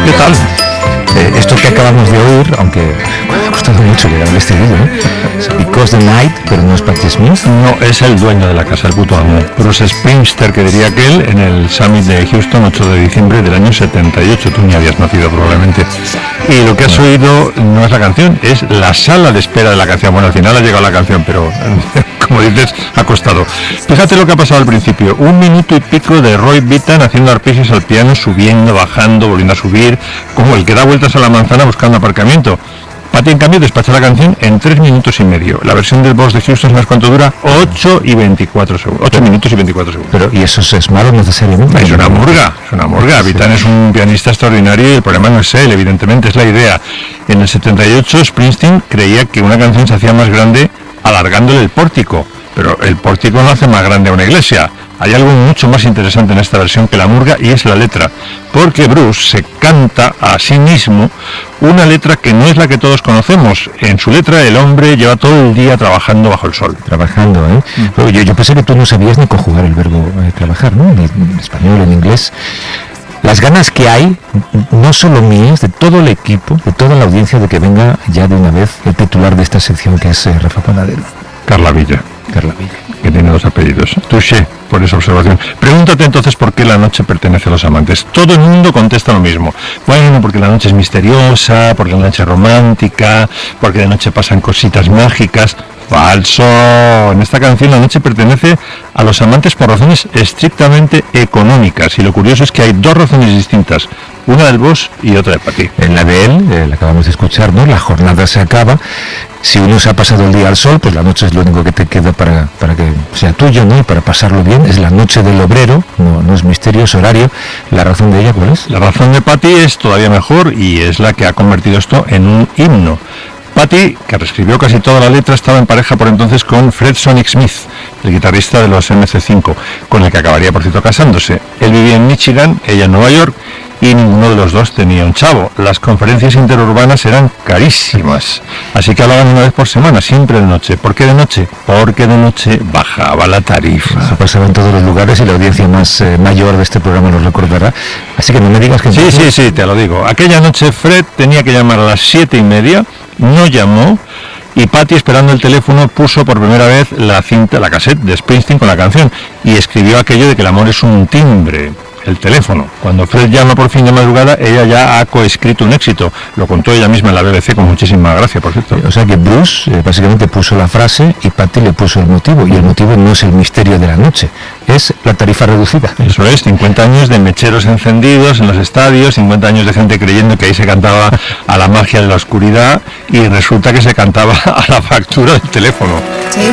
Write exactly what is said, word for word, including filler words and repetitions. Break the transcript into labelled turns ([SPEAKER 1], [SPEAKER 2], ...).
[SPEAKER 1] ¿Qué tal?
[SPEAKER 2] Eh, esto que acabamos de oír, aunque me ha costado mucho llegar al estribillo, ¿eh? Because the Night, pero no es Patti Smith.
[SPEAKER 1] No, es el dueño de la casa, el puto amo. Bruce Springsteen, que diría aquel, en el Summit de Houston, ocho de diciembre del año setenta y ocho. Tú ni habías nacido probablemente. Y lo que has oído no es la canción, es la sala de espera de la canción. Bueno, al final ha llegado la canción, pero como dices, ha costado. Fíjate lo que ha pasado al principio. Un minuto y pico de Roy Bittan haciendo arpegios al piano, subiendo, bajando, volviendo a subir, como el que da vueltas a la manzana buscando aparcamiento. Patti, en cambio, despacha la canción en tres minutos y medio. La versión del boss de Houston, ¿sabes cuánto dura? ocho y veinticuatro segundos. ocho minutos y veinticuatro segundos.
[SPEAKER 2] Pero, ¿y eso es malo necesariamente?
[SPEAKER 1] Es una murga, es una murga.
[SPEAKER 2] Sí.
[SPEAKER 1] Bittan es un pianista extraordinario y el problema no es él, evidentemente, es la idea. En el setenta y ocho, Springsteen creía que una canción se hacía más grande alargándole el pórtico. Pero el pórtico no hace más grande a una iglesia. Hay algo mucho más interesante en esta versión que la murga, y es la letra, porque Bruce se canta a sí mismo una letra que no es la que todos conocemos. En su letra el hombre lleva todo el día trabajando bajo el sol.
[SPEAKER 2] Trabajando, ¿eh? Mm. Yo, yo pensé que tú no sabías ni conjugar el verbo eh, trabajar, ¿no? Ni en español, en inglés. Las ganas que hay, no solo mías, de todo el equipo, de toda la audiencia, de que venga ya de una vez el titular de esta sección, que es eh, Rafa Panadero.
[SPEAKER 1] Carla Villa.
[SPEAKER 2] Carla Villa.
[SPEAKER 1] Que tiene dos apellidos. Touché por esa observación. Pregúntate entonces por qué la noche pertenece a los amantes. Todo el mundo contesta lo mismo. Bueno, porque la noche es misteriosa, porque la noche es romántica, porque de noche pasan cositas mágicas. Falso. En esta canción la noche pertenece a los amantes por razones estrictamente económicas. Y lo curioso es que hay dos razones distintas. Una del boss y otra de Patti.
[SPEAKER 2] En la de él, eh, la acabamos de escuchar, ¿no? La jornada se acaba. Si uno se ha pasado el día al sol, pues la noche es lo único que te queda para, para que sea tuyo, ¿no? Y para pasarlo bien. Es la noche del obrero, no, no es misterio, es horario. ¿La razón de ella cuál es?
[SPEAKER 1] La razón de Patti es todavía mejor y es la que ha convertido esto en un himno. Patti, que reescribió casi toda la letra, estaba en pareja por entonces con Fred Sonic Smith, el guitarrista de los eme ce cinco, con el que acabaría, por cierto, casándose. Él vivía en Michigan, ella en Nueva York, y ninguno de los dos tenía un chavo. Las conferencias interurbanas eran carísimas, así que hablaban una vez por semana, siempre de noche. ¿Por qué de noche? Porque de noche bajaba la tarifa.
[SPEAKER 2] Eso pasaba en todos los lugares y la audiencia más eh, mayor de este programa lo recordará. Así que no me digas que...
[SPEAKER 1] Sí, sí, sí, te lo digo. Aquella noche Fred tenía que llamar a las siete y media, no llamó, y Patti, esperando el teléfono, puso por primera vez la cinta, la cassette de Springsteen con la canción, y escribió aquello de que el amor es un timbre, el teléfono. Cuando Fred llama por fin de madrugada, ella ya ha coescrito un éxito. Lo contó ella misma en la be be ce con muchísima gracia, por cierto.
[SPEAKER 2] O sea que Bruce eh, básicamente puso la frase y Patti le puso el motivo, y el motivo no es el misterio de la noche, es la tarifa reducida.
[SPEAKER 1] Eso es, cincuenta años de mecheros encendidos en los estadios, cincuenta años de gente creyendo que ahí se cantaba a la magia de la oscuridad, y resulta que se cantaba a la factura del teléfono.
[SPEAKER 3] Take